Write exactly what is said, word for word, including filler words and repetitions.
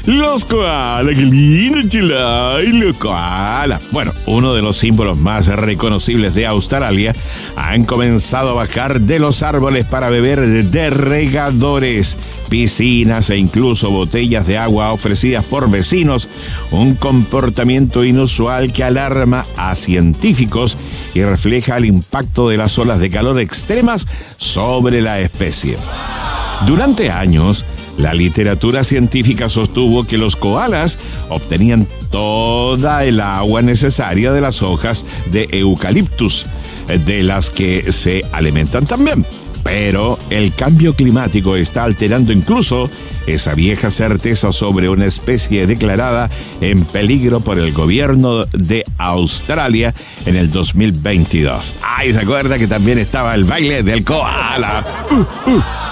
Los koalas, qué lindo, chula. Ay, los koalas. Bueno, uno de los símbolos más reconocibles de Australia han comenzado a bajar de los árboles para beber de regadores, piscinas e incluso botellas de agua ofrecidas por vecinos. Un comportamiento inusual que alarma a científicos y refleja el impacto de las olas de calor extremas sobre la especie. Durante años, la literatura científica sostuvo que los koalas obtenían toda el agua necesaria de las hojas de eucaliptus, de las que se alimentan también. Pero el cambio climático está alterando incluso esa vieja certeza sobre una especie declarada en peligro por el gobierno de Australia en el dos mil veintidós. ¡Ay, se acuerda que también estaba el baile del koala! Uh, uh.